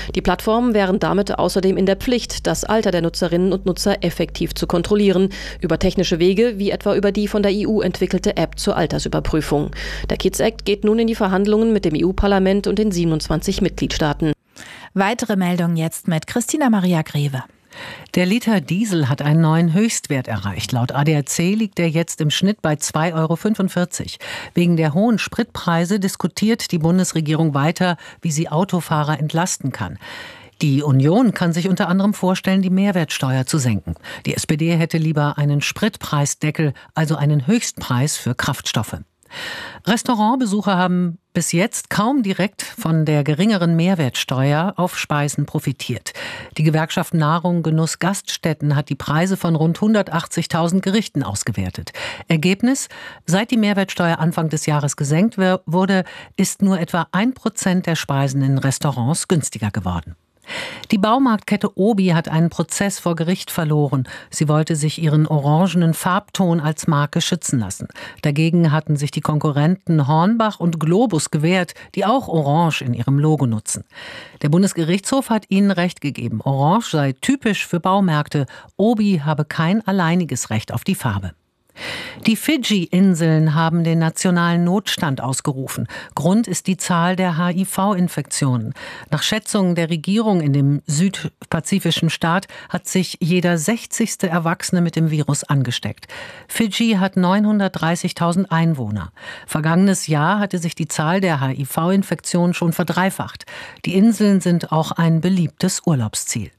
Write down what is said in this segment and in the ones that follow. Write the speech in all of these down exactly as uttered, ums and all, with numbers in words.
Die Plattformen wären damit außerdem in der Pflicht, das Alter der Nutzerinnen und Nutzer effektiv zu kontrollieren, über technische Wege, wie etwa über die von der E U entwickelte App zur Altersüberprüfung. Der Kids Act geht nun in die Verhandlungen mit dem E U-Parlament und den siebenundzwanzig Mitgliedstaaten. Weitere Meldungen jetzt mit Christina Maria Greve. Der Liter Diesel hat einen neuen Höchstwert erreicht. Laut A D A C liegt er jetzt im Schnitt bei zwei Euro fünfundvierzig. Wegen der hohen Spritpreise diskutiert die Bundesregierung weiter, wie sie Autofahrer entlasten kann. Die Union kann sich unter anderem vorstellen, die Mehrwertsteuer zu senken. Die S P D hätte lieber einen Spritpreisdeckel, also einen Höchstpreis für Kraftstoffe. Restaurantbesucher haben bis jetzt kaum direkt von der geringeren Mehrwertsteuer auf Speisen profitiert. Die Gewerkschaft Nahrung, Genuss, Gaststätten hat die Preise von rund hundertachtzigtausend Gerichten ausgewertet. Ergebnis: Seit die Mehrwertsteuer Anfang des Jahres gesenkt wurde, ist nur etwa ein Prozent der Speisen in Restaurants günstiger geworden. Die Baumarktkette Obi hat einen Prozess vor Gericht verloren. Sie wollte sich ihren orangenen Farbton als Marke schützen lassen. Dagegen hatten sich die Konkurrenten Hornbach und Globus gewehrt, die auch Orange in ihrem Logo nutzen. Der Bundesgerichtshof hat ihnen Recht gegeben. Orange sei typisch für Baumärkte. Obi habe kein alleiniges Recht auf die Farbe. Die Fidschi-Inseln haben den nationalen Notstand ausgerufen. Grund ist die Zahl der H I V-Infektionen. Nach Schätzungen der Regierung in dem südpazifischen Staat hat sich jeder sechzigste Erwachsene mit dem Virus angesteckt. Fidschi hat neunhundertdreißigtausend Einwohner. Vergangenes Jahr hatte sich die Zahl der H I V-Infektionen schon verdreifacht. Die Inseln sind auch ein beliebtes Urlaubsziel.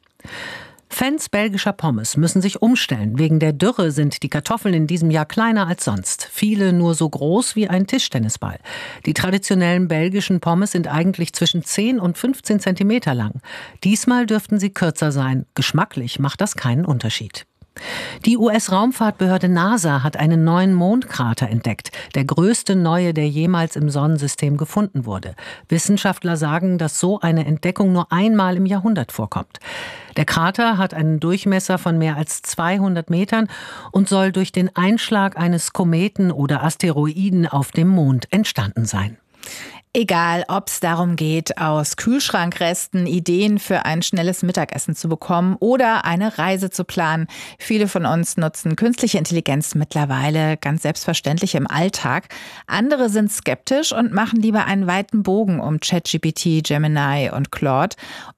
Fans belgischer Pommes müssen sich umstellen. Wegen der Dürre sind die Kartoffeln in diesem Jahr kleiner als sonst. Viele nur so groß wie ein Tischtennisball. Die traditionellen belgischen Pommes sind eigentlich zwischen zehn und fünfzehn Zentimeter lang. Diesmal dürften sie kürzer sein. Geschmacklich macht das keinen Unterschied. Die U S-Raumfahrtbehörde NASA hat einen neuen Mondkrater entdeckt. Der größte neue, der jemals im Sonnensystem gefunden wurde. Wissenschaftler sagen, dass so eine Entdeckung nur einmal im Jahrhundert vorkommt. Der Krater hat einen Durchmesser von mehr als zweihundert Metern und soll durch den Einschlag eines Kometen oder Asteroiden auf dem Mond entstanden sein. Egal, ob es darum geht, aus Kühlschrankresten Ideen für ein schnelles Mittagessen zu bekommen oder eine Reise zu planen. Viele von uns nutzen künstliche Intelligenz mittlerweile ganz selbstverständlich im Alltag. Andere sind skeptisch und machen lieber einen weiten Bogen um ChatGPT, Gemini und Claude.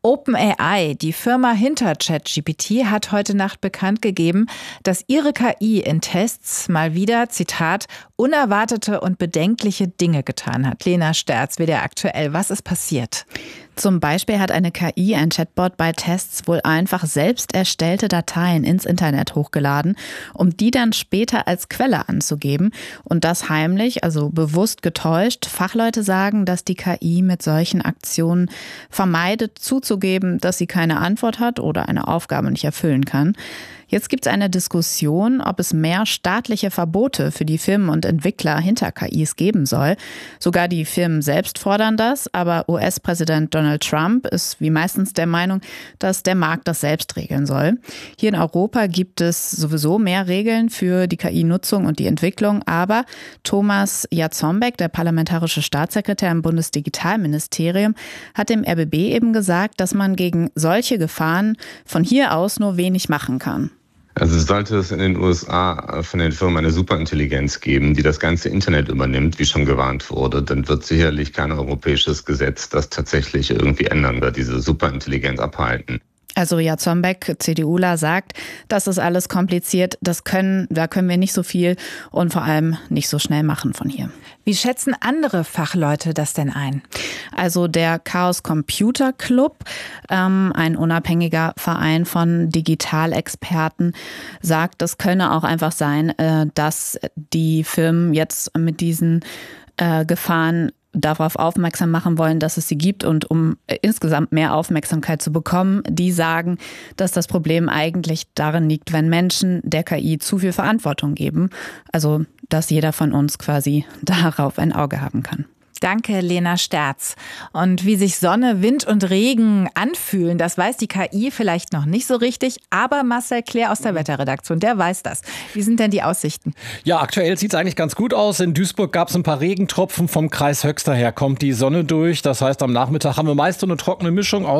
OpenAI, die Firma hinter ChatGPT, hat heute Nacht bekannt gegeben, dass ihre K I in Tests mal wieder, Zitat, unerwartete und bedenkliche Dinge getan hat. Lena Sterz, W D R aktuell. Was ist passiert? Zum Beispiel hat eine K I, ein Chatbot, bei Tests wohl einfach selbst erstellte Dateien ins Internet hochgeladen, um die dann später als Quelle anzugeben. Und das heimlich, also bewusst getäuscht. Fachleute sagen, dass die K I mit solchen Aktionen vermeidet, zuzugeben, dass sie keine Antwort hat oder eine Aufgabe nicht erfüllen kann. Jetzt gibt es eine Diskussion, ob es mehr staatliche Verbote für die Firmen und Entwickler hinter K Is geben soll. Sogar die Firmen selbst fordern das, aber U S-Präsident Donald Trump ist wie meistens der Meinung, dass der Markt das selbst regeln soll. Hier in Europa gibt es sowieso mehr Regeln für die K I-Nutzung und die Entwicklung, aber Thomas Jarzembek, der parlamentarische Staatssekretär im Bundesdigitalministerium, hat dem R B B eben gesagt, dass man gegen solche Gefahren von hier aus nur wenig machen kann. Also sollte es in den U S A von den Firmen eine Superintelligenz geben, die das ganze Internet übernimmt, wie schon gewarnt wurde, dann wird sicherlich kein europäisches Gesetz das tatsächlich irgendwie ändern oder diese Superintelligenz abhalten. Also Jarzembek, CDUler, sagt, das ist alles kompliziert, das können, da können wir nicht so viel und vor allem nicht so schnell machen von hier. Wie schätzen andere Fachleute das denn ein? Also der Chaos Computer Club, ähm, ein unabhängiger Verein von Digitalexperten, sagt, es könne auch einfach sein, äh, dass die Firmen jetzt mit diesen äh, Gefahren darauf aufmerksam machen wollen, dass es sie gibt und um insgesamt mehr Aufmerksamkeit zu bekommen, die sagen, dass das Problem eigentlich darin liegt, wenn Menschen der K I zu viel Verantwortung geben. Also, dass jeder von uns quasi darauf ein Auge haben kann. Danke, Lena Sterz. Und wie sich Sonne, Wind und Regen anfühlen, das weiß die K I vielleicht noch nicht so richtig. Aber Marcel Claire aus der Wetterredaktion, der weiß das. Wie sind denn die Aussichten? Ja, aktuell sieht es eigentlich ganz gut aus. In Duisburg gab es ein paar Regentropfen. Vom Kreis Höxter her kommt die Sonne durch. Das heißt, am Nachmittag haben wir meist so eine trockene Mischung aus